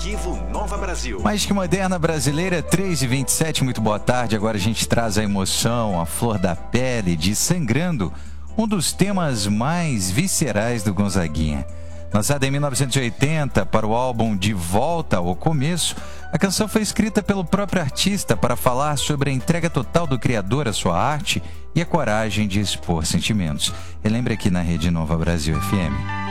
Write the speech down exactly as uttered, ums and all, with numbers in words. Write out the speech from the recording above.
Arquivo Nova Brasil. Mais que moderna brasileira, três e vinte e sete, muito boa tarde. Agora a gente traz a emoção, a flor da pele de Sangrando, um dos temas mais viscerais do Gonzaguinha. Lançada em mil novecentos e oitenta para o álbum De Volta ao Começo, a canção foi escrita pelo próprio artista para falar sobre a entrega total do criador à sua arte e a coragem de expor sentimentos. Relembre aqui na Rede Nova Brasil F M.